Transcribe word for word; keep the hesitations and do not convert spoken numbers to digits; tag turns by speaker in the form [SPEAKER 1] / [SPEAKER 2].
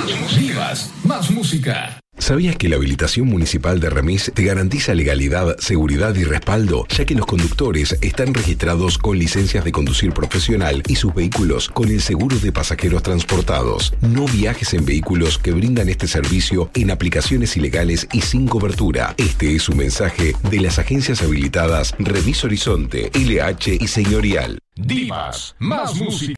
[SPEAKER 1] Vivas, más música.
[SPEAKER 2] ¿Sabías que la habilitación municipal de Remis te garantiza legalidad, seguridad y respaldo, ya que los conductores están registrados con licencias de conducir profesional y sus vehículos con el seguro de pasajeros transportados? No viajes en vehículos que brindan este servicio en aplicaciones ilegales y sin cobertura. Este es un mensaje de las agencias habilitadas Remis Horizonte, L H y Señorial.
[SPEAKER 1] Divas, más música.